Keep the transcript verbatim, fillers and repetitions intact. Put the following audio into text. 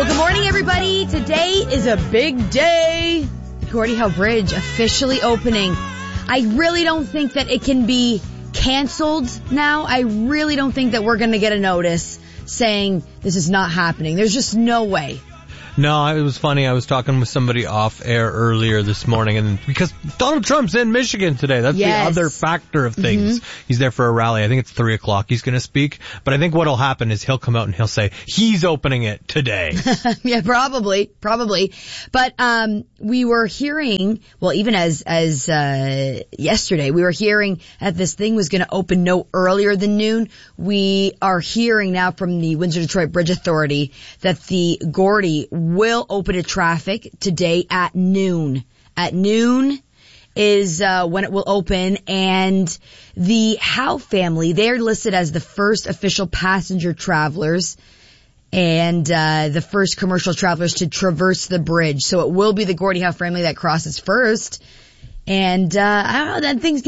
Well, good morning, everybody. Today is a big day. Gordie Howe Bridge officially opening. I really don't think that it can be canceled now. I really don't think that we're going to get a notice saying this is not happening. There's just no way. No, it was funny. I was talking with somebody off air earlier this morning, and because Donald Trump's in Michigan today, that's Yes. the other factor of things. Mm-hmm. He's there for a rally. I think it's three o'clock he's going to speak. But I think what'll happen is he'll come out and he'll say he's opening it today. Yeah, probably, probably. But um we were hearing, well, even as as uh yesterday, we were hearing that this thing was going to open no earlier than noon. We are hearing now from the Windsor-Detroit Bridge Authority that the Gordie will open to traffic today at noon. At noon is uh when it will open, and the Howe family, they're listed as the first official passenger travelers and uh the first commercial travelers to traverse the bridge. So it will be the Gordie Howe family that crosses first. And uh I don't know, that thing's